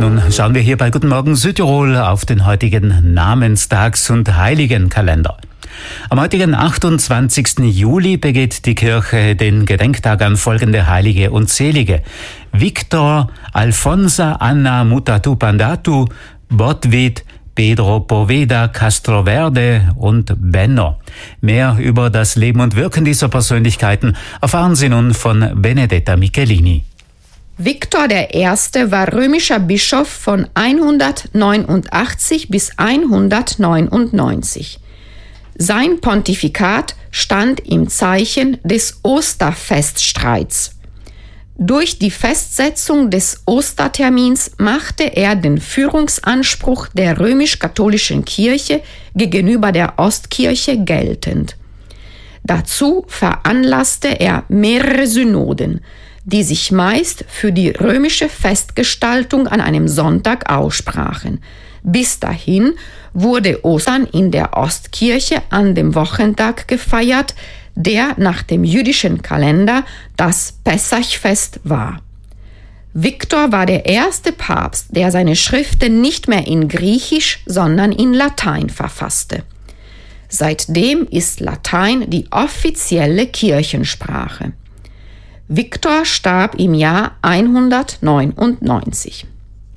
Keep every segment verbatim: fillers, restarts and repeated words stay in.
Nun schauen wir hier bei Guten Morgen Südtirol auf den heutigen Namenstags- und Heiligenkalender. Am heutigen achtundzwanzigsten Juli begeht die Kirche den Gedenktag an folgende Heilige und Selige: Victor, Alfonsa, Anna Mutatu-Pandatu, Botvid, Pedro Poveda Castroverde und Benno. Mehr über das Leben und Wirken dieser Persönlichkeiten erfahren Sie nun von Benedetta Michelini. Victor der Erste war römischer Bischof von hundertneunundachtzig bis hundertneunundneunzig. Sein Pontifikat stand im Zeichen des Osterfeststreits. Durch die Festsetzung des Ostertermins machte er den Führungsanspruch der römisch-katholischen Kirche gegenüber der Ostkirche geltend. Dazu veranlasste er mehrere Synoden, die sich meist für die römische Festgestaltung an einem Sonntag aussprachen. Bis dahin wurde Ostern in der Ostkirche an dem Wochentag gefeiert, der nach dem jüdischen Kalender das Pessachfest war. Victor war der erste Papst, der seine Schriften nicht mehr in Griechisch, sondern in Latein verfasste. Seitdem ist Latein die offizielle Kirchensprache. Victor starb im Jahr hundertneunundneunzig.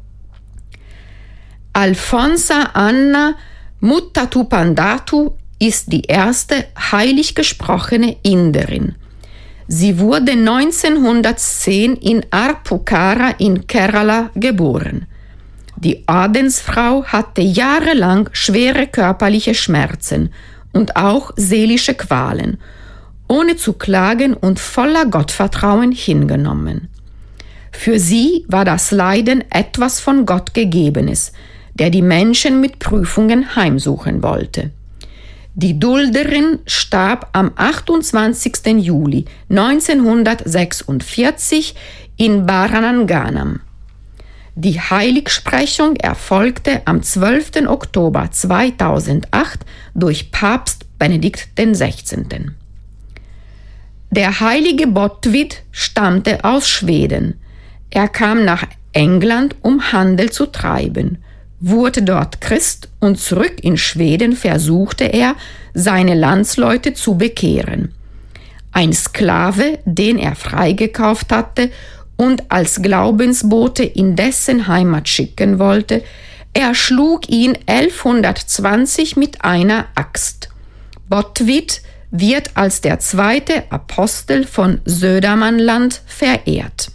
Alfonsa Anna Mutatu-Pandatu ist die erste heilig gesprochene Inderin. Sie wurde neunzehnhundertzehn in Arpukara in Kerala geboren. Die Adelsfrau hatte jahrelang schwere körperliche Schmerzen und auch seelische Qualen, ohne zu klagen und voller Gottvertrauen hingenommen. Für sie war das Leiden etwas von Gott Gegebenes, der die Menschen mit Prüfungen heimsuchen wollte. Die Dulderin starb am achtundzwanzigsten Juli neunzehnhundertsechsundvierzig in Barananganam. Die Heiligsprechung erfolgte am zwölften Oktober zweitausendacht durch Papst Benedikt der Sechzehnte. Der heilige Botvid stammte aus Schweden. Er kam nach England, um Handel zu treiben, wurde dort Christ und zurück in Schweden versuchte er, seine Landsleute zu bekehren. Ein Sklave, den er freigekauft hatte und als Glaubensbote in dessen Heimat schicken wollte, erschlug ihn elfhundertzwanzig mit einer Axt. Botvid wird als der zweite Apostel von Södermanland verehrt.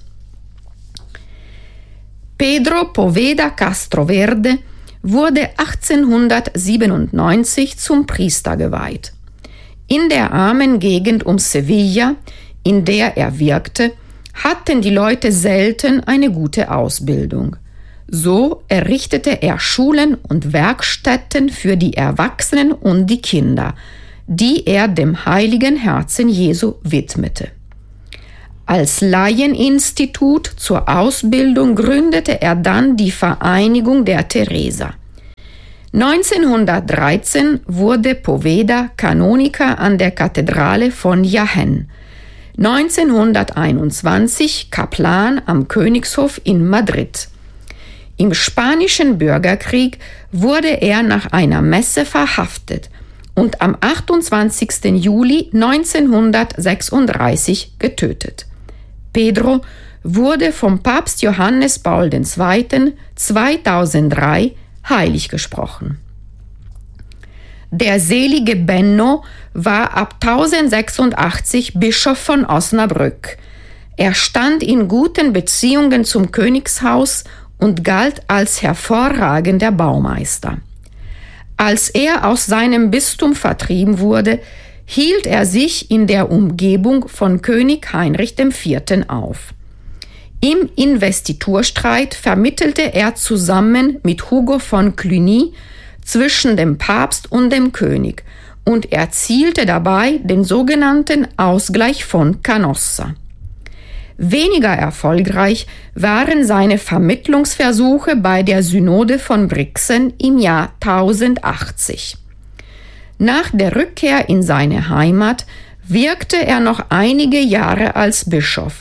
Pedro Poveda Castroverde wurde achtzehnhundertsiebenundneunzig zum Priester geweiht. In der armen Gegend um Sevilla, in der er wirkte, hatten die Leute selten eine gute Ausbildung. So errichtete er Schulen und Werkstätten für die Erwachsenen und die Kinder, die er dem heiligen Herzen Jesu widmete. Als Laieninstitut zur Ausbildung gründete er dann die Vereinigung der Thereser. neunzehnhundertdreizehn wurde Poveda Kanoniker an der Kathedrale von Jaén, neunzehnhunderteinundzwanzig Kaplan am Königshof in Madrid. Im Spanischen Bürgerkrieg wurde er nach einer Messe verhaftet und am achtundzwanzigsten Juli neunzehnhundertsechsunddreißig getötet. Pedro wurde vom Papst Johannes Paul der Zweite. zweitausenddrei heilig gesprochen. Der selige Benno war ab tausendsechsundachtzig Bischof von Osnabrück. Er stand in guten Beziehungen zum Königshaus und galt als hervorragender Baumeister. Als er aus seinem Bistum vertrieben wurde, hielt er sich in der Umgebung von König Heinrich der Vierte. auf. Im Investiturstreit vermittelte er zusammen mit Hugo von Cluny zwischen dem Papst und dem König und erzielte dabei den sogenannten Ausgleich von Canossa. Weniger erfolgreich waren seine Vermittlungsversuche bei der Synode von Brixen im Jahr tausendachtzig. Nach der Rückkehr in seine Heimat wirkte er noch einige Jahre als Bischof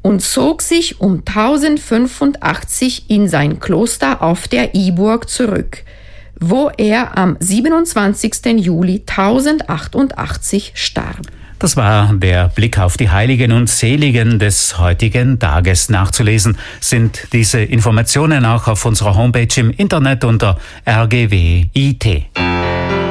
und zog sich um tausendfünfundachtzig in sein Kloster auf der Iburg zurück, wo er am siebenundzwanzigsten Juli tausendachthundertachtzig starb. Das war der Blick auf die Heiligen und Seligen des heutigen Tages. Nachzulesen sind diese Informationen auch auf unserer Homepage im Internet unter R G W I T.